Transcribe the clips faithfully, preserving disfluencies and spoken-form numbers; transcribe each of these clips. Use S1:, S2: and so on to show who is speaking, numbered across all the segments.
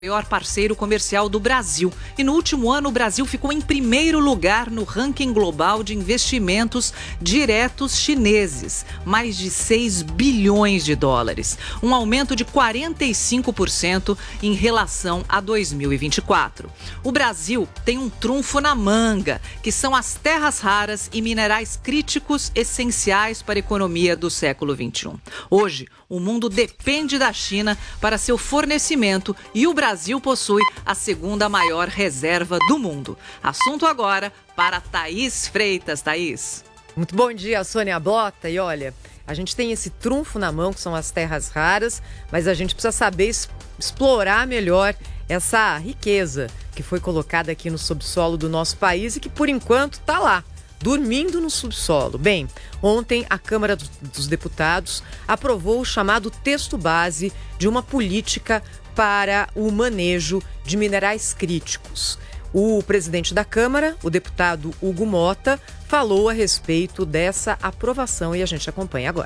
S1: Maior parceiro comercial do Brasil. E no último ano, o Brasil ficou em primeiro lugar no ranking global de investimentos diretos chineses. Mais de seis bilhões de dólares. Um aumento de quarenta e cinco por cento em relação a dois mil e vinte e quatro. O Brasil tem um trunfo na manga, que são as terras raras e minerais críticos essenciais para a economia do século vinte e um. Hoje, o mundo depende da China para seu fornecimento e o Brasil O Brasil possui a segunda maior reserva do mundo. Assunto agora para Thaís Freitas. Thaís.
S2: Muito bom dia, Sônia Bota. E olha, a gente tem esse trunfo na mão, que são as terras raras, mas a gente precisa saber es- explorar melhor essa riqueza que foi colocada aqui no subsolo do nosso país e que, por enquanto, está lá, dormindo no subsolo. Bem, ontem a Câmara dos Deputados aprovou o chamado texto base de uma política para o manejo de minerais críticos. O presidente da Câmara, o deputado Hugo Mota, falou a respeito dessa aprovação e a gente acompanha agora.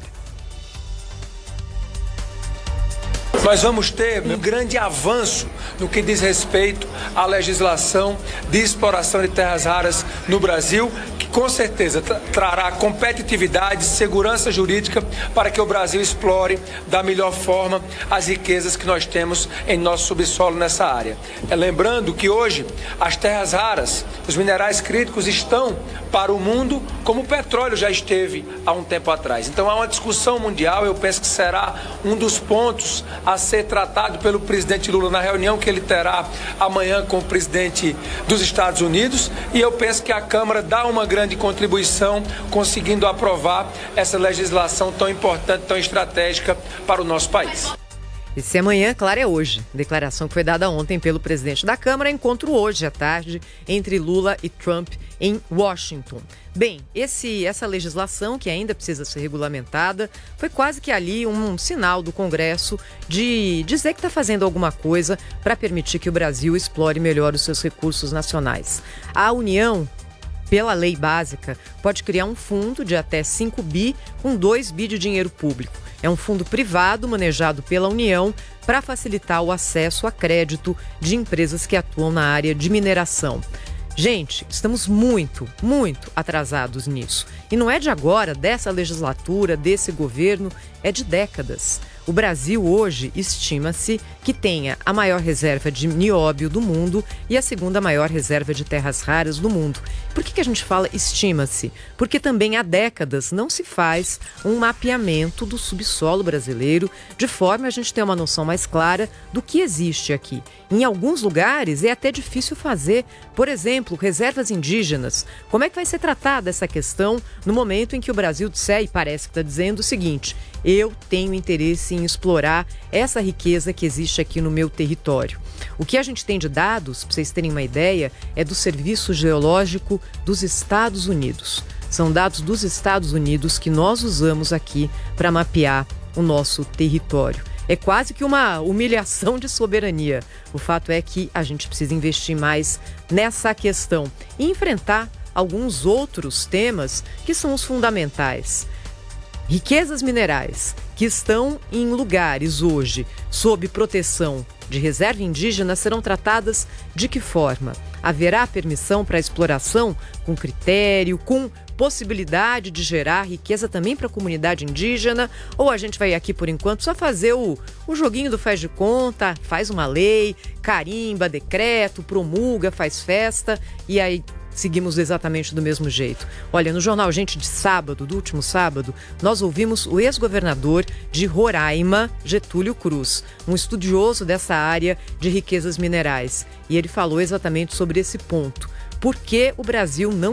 S3: Nós vamos ter um grande avanço no que diz respeito à legislação de exploração de terras raras no Brasil, que com certeza tra- trará competitividade, segurança jurídica para que o Brasil explore da melhor forma as riquezas que nós temos em nosso subsolo nessa área. É, lembrando que hoje as terras raras, os minerais críticos estão para o mundo como o petróleo já esteve há um tempo atrás. Então há uma discussão mundial, eu penso que será um dos pontos a ser tratado pelo presidente Lula na reunião que ele terá amanhã com o presidente dos Estados Unidos, e eu penso que a Câmara dá uma grande contribuição conseguindo aprovar essa legislação tão importante, tão estratégica para o nosso país.
S2: Esse amanhã, claro, é hoje. Declaração que foi dada ontem pelo presidente da Câmara. Encontro hoje à tarde entre Lula e Trump em Washington. Bem, esse, essa legislação, que ainda precisa ser regulamentada, foi quase que ali um sinal do Congresso de dizer que está fazendo alguma coisa para permitir que o Brasil explore melhor os seus recursos nacionais. A União, pela lei básica, pode criar um fundo de até cinco bi com dois bi de dinheiro público. É um fundo privado manejado pela União para facilitar o acesso a crédito de empresas que atuam na área de mineração. Gente, estamos muito, muito atrasados nisso. E não é de agora, dessa legislatura, desse governo, é de décadas. O Brasil hoje estima-se que tenha a maior reserva de nióbio do mundo e a segunda maior reserva de terras raras do mundo. Por que que a gente fala estima-se? Porque também há décadas não se faz um mapeamento do subsolo brasileiro de forma a gente ter uma noção mais clara do que existe aqui. Em alguns lugares é até difícil fazer, por exemplo, reservas indígenas. Como é que vai ser tratada essa questão no momento em que o Brasil disser, e parece que está dizendo o seguinte: eu tenho interesse em explorar essa riqueza que existe aqui no meu território. O que a gente tem de dados, para vocês terem uma ideia, é do Serviço Geológico dos Estados Unidos. São dados dos Estados Unidos que nós usamos aqui para mapear o nosso território. É quase que uma humilhação de soberania. O fato é que a gente precisa investir mais nessa questão e enfrentar alguns outros temas que são os fundamentais. Riquezas minerais que estão em lugares hoje sob proteção de reserva indígena serão tratadas de que forma? Haverá permissão para exploração com critério, com possibilidade de gerar riqueza também para a comunidade indígena? Ou a gente vai aqui, por enquanto, só fazer o, o joguinho do faz de conta, faz uma lei, carimba, decreto, promulga, faz festa e aí seguimos exatamente do mesmo jeito? Olha, no Jornal Gente de sábado, do último sábado, nós ouvimos o ex-governador de Roraima, Getúlio Cruz, um estudioso dessa área de riquezas minerais. E ele falou exatamente sobre esse ponto. Por que o Brasil não